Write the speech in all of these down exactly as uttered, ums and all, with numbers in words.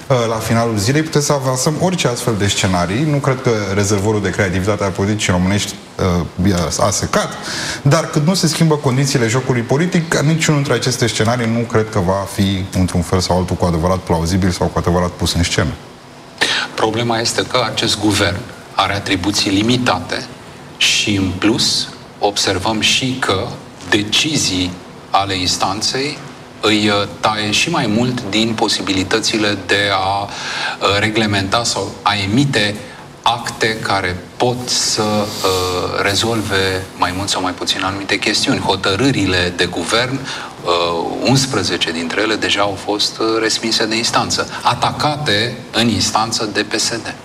la finalul zilei, putem să avansăm orice astfel de scenarii. Nu cred că rezervorul de creativitate al politicii românești a secat, dar cât nu se schimbă condițiile jocului politic, niciunul dintre aceste scenarii nu cred că va fi, într-un fel sau altul, cu adevărat plauzibil sau cu adevărat pus în scenă. Problema este că acest guvern are atribuții limitate și, în plus, observăm și că decizii ale instanței îi taie și mai mult din posibilitățile de a reglementa sau a emite acte care pot să uh, rezolve mai mult sau mai puțin anumite chestiuni. Hotărârile de guvern, uh, unsprezece dintre ele deja au fost uh, respinse de instanță, atacate în instanță de P S D.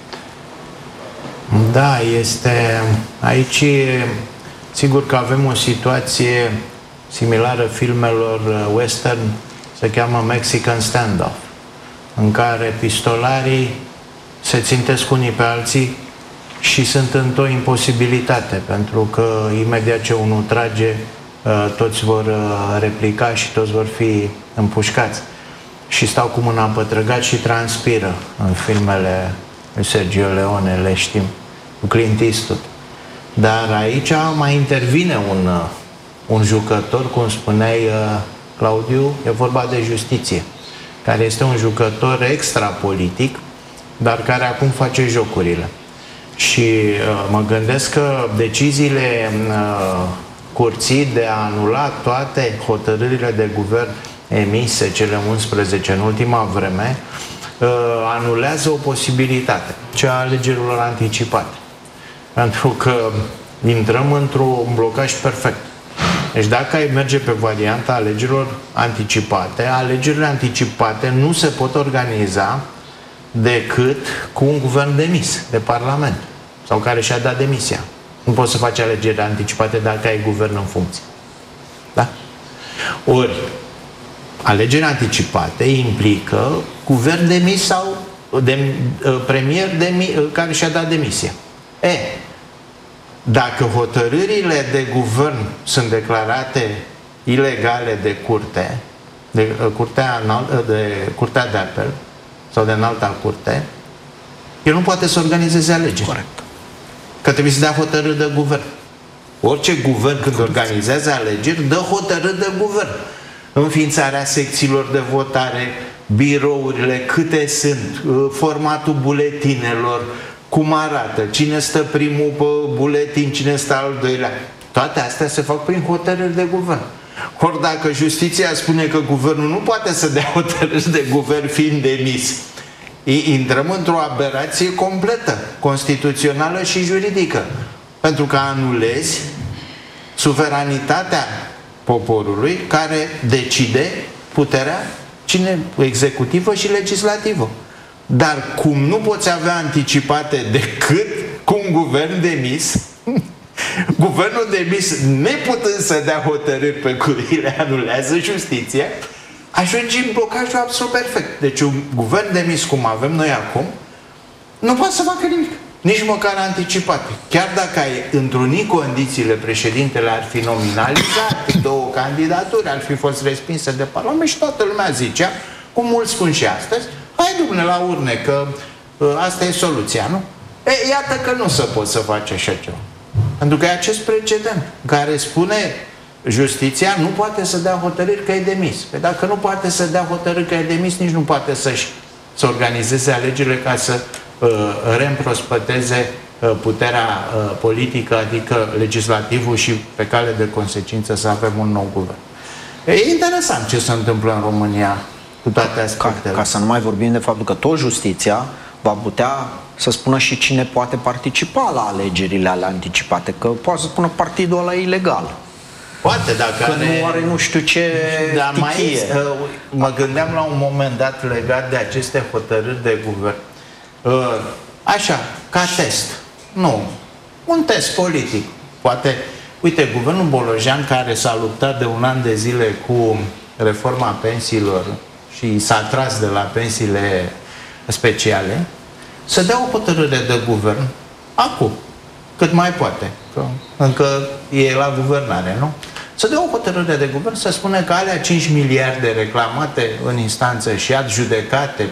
Da, este aici, sigur că avem o situație similară filmelor western, se cheamă Mexican Standoff, în care pistolarii se țintesc unii pe alții și sunt într-o imposibilitate, pentru că imediat ce unul trage, toți vor replica și toți vor fi împușcați. Și stau cu mâna pătrăgat și transpiră în filmele lui Sergio Leone, le știm, cu Clint Eastwood. Dar aici mai intervine un, un jucător, cum spuneai, Claudiu, e vorba de Justiție, care este un jucător extrapolitic, dar care acum face jocurile. Și uh, mă gândesc că deciziile uh, curții de a anula toate hotărârile de guvern emise, cele unsprezece în ultima vreme, uh, anulează o posibilitate, cea a alegerilor anticipate. Pentru că intrăm într-un blocaj perfect. Deci dacă ai merge pe varianta alegerilor anticipate, alegerile anticipate nu se pot organiza decât cu un guvern demis de Parlament sau care și-a dat demisia. Nu poți să faci alegeri anticipate dacă ai guvern în funcție. Da? Ori, alegeri anticipate implică guvern demis sau de, premier demi, care și-a dat demisia. E, dacă hotărârile de guvern sunt declarate ilegale de curte, de curtea, de curtea de apel sau de înalta curte, el nu poate să organizeze alegeri. Corect. Că trebuie să dea hotărâri de guvern. Orice guvern, când organizează alegeri, dă hotărâri de guvern. Înființarea secțiilor de votare, birourile, câte sunt, formatul buletinelor, cum arată, cine stă primul pe buletin, cine stă al doilea. Toate astea se fac prin hotărâri de guvern. Ori dacă Justiția spune că guvernul nu poate să dea hotărâri de guvern fiind demis, intrăm într-o aberație completă, constituțională și juridică. Pentru că anulezi suveranitatea poporului care decide puterea cine executivă și legislativă. Dar cum nu poți avea anticipate decât cu un guvern demis, guvernul demis, neputând să dea hotărâri pe cui le anulează Justiția, ajungi în blocajul absolut perfect. Deci un guvern demis, cum avem noi acum, nu poate să facă nimic. Nici măcar anticipate. Chiar dacă ai întruni condițiile, președintele ar fi nominalizat, două candidaturi ar fi fost respinse de Parlament și toată lumea zicea, cum mulți spun și astăzi, hai dumne la urne, că asta e soluția, nu? E, iată că nu se poate să faci așa ceva. Pentru că e acest precedent care spune Justiția nu poate să dea hotărâri că e demis. Păi dacă nu poate să dea hotărâri că e demis, nici nu poate să-și să organizeze alegerile ca să uh, reîmprospăteze uh, puterea uh, politică, adică legislativul, și pe cale de consecință să avem un nou guvern. E interesant ce se întâmplă în România cu toate aspectele. Ca, ca să nu mai vorbim de faptul că tot Justiția va putea să spună și cine poate participa la alegerile alea anticipate, că poate să spună partidul ăla ilegal. Poate, dacă că are... nu are nu știu ce dar mai uh, mă gândeam la un moment dat legat de aceste hotărâri de guvern. Uh, așa, ca test. Nu. Un test politic. Poate, uite, guvernul Bolojan, care s-a luptat de un an de zile cu reforma pensiilor și s-a tras de la pensiile speciale, să dea o hotărâre de guvern acum, cât mai poate, că încă e la guvernare, nu? Să dea o hotărâre de guvern să spune că alea cinci miliarde reclamate în instanță și adjudecate